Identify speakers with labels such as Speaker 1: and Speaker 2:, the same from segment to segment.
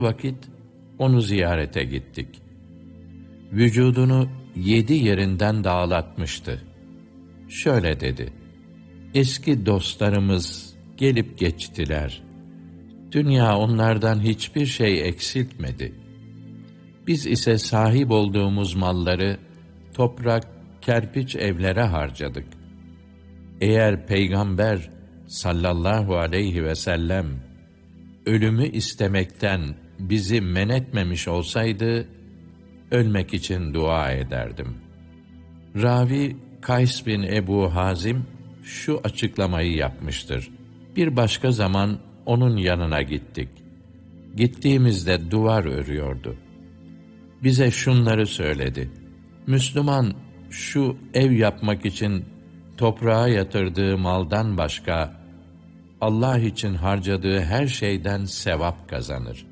Speaker 1: vakit onu ziyarete gittik. Vücudunu 7 yerinden dağılatmıştı. Şöyle dedi: eski dostlarımız gelip geçtiler. Dünya onlardan hiçbir şey eksiltmedi. Biz ise sahip olduğumuz malları toprak, kerpiç evlere harcadık. Eğer Peygamber sallallahu aleyhi ve sellem ölümü istemekten bizi men etmemiş olsaydı, ölmek için dua ederdim. Ravi Kays bin Ebu Hazim şu açıklamayı yapmıştır: bir başka zaman onun yanına gittik. Gittiğimizde duvar örüyordu. Bize şunları söyledi: Müslüman şu ev yapmak için toprağa yatırdığı maldan başka Allah için harcadığı her şeyden sevap kazanır.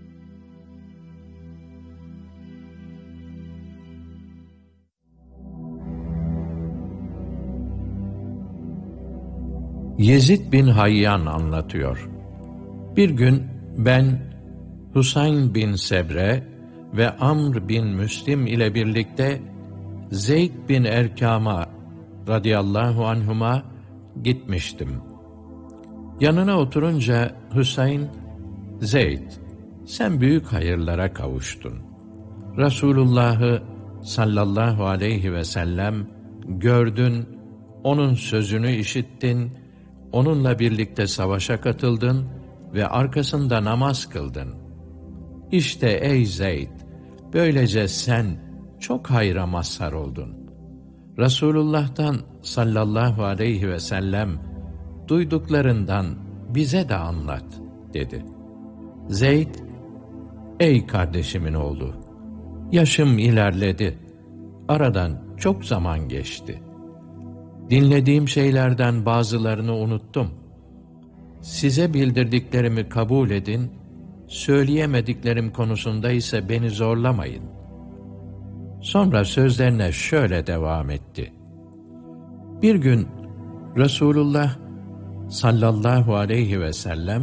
Speaker 1: Yezid bin Hayyan anlatıyor. Bir gün ben Husayn bin Sebre ve Amr bin Müslim ile birlikte Zeyd bin Erkam'a radıyallahu anhuma gitmiştim. Yanına oturunca Husayn, Zeyd, sen büyük hayırlara kavuştun. Resulullah'ı sallallahu aleyhi ve sellem gördün, onun sözünü işittin, onunla birlikte savaşa katıldın ve arkasında namaz kıldın. İşte ey Zeyd, böylece sen çok hayra mazhar oldun. Resulullah'tan sallallahu aleyhi ve sellem duyduklarından bize de anlat, dedi. Zeyd, ey kardeşimin oğlu, yaşım ilerledi, aradan çok zaman geçti. Dinlediğim şeylerden bazılarını unuttum. Size bildirdiklerimi kabul edin, söyleyemediklerim konusunda ise beni zorlamayın. Sonra sözlerine şöyle devam etti. Bir gün Resulullah sallallahu aleyhi ve sellem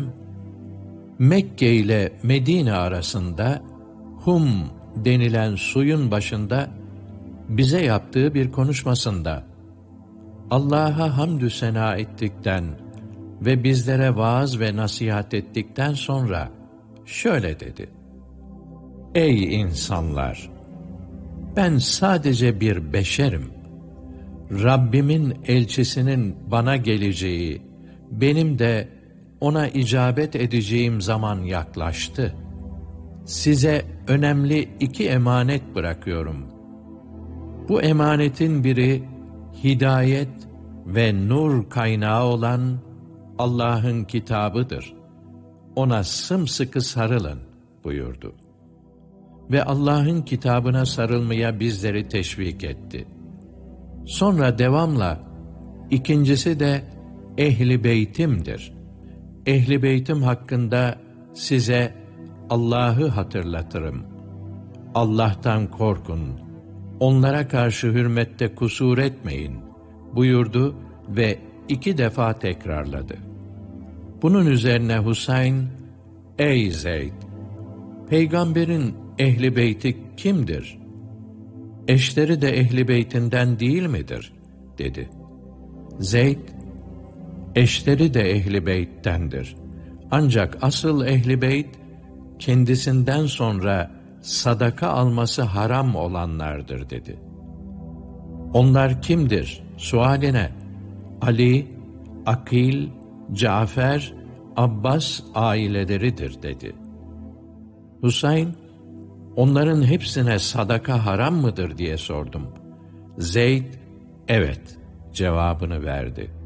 Speaker 1: Mekke ile Medine arasında Hum denilen suyun başında bize yaptığı bir konuşmasında Allah'a hamdü sena ettikten ve bizlere vaaz ve nasihat ettikten sonra şöyle dedi: Ey insanlar! Ben sadece bir beşerim. Rabbimin elçisinin bana geleceği, benim de ona icabet edeceğim zaman yaklaştı. Size önemli 2 emanet bırakıyorum. Bu emanetin biri, hidayet ve nur kaynağı olan Allah'ın kitabıdır. Ona sımsıkı sarılın buyurdu. Ve Allah'ın kitabına sarılmaya bizleri teşvik etti. Sonra devamla, ikincisi de Ehl-i Beytim'dir. Ehl-i Beytim hakkında size Allah'ı hatırlatırım. Allah'tan korkun, onlara karşı hürmette kusur etmeyin buyurdu ve 2 defa tekrarladı. Bunun üzerine Husayn, ey Zeyd! Peygamberin Ehl-i Beyti kimdir? Eşleri de Ehl-i Beytinden değil midir? Dedi. Zeyd, eşleri de Ehl-i Beyt'tendir. Ancak asıl Ehl-i Beyt, kendisinden sonra sadaka alması haram olanlardır, dedi. Onlar kimdir? Sualine, Ali, Akil, Cafer, Abbas aileleridir, dedi. Husayn, onların hepsine sadaka haram mıdır diye sordum. Zeyd, evet cevabını verdi.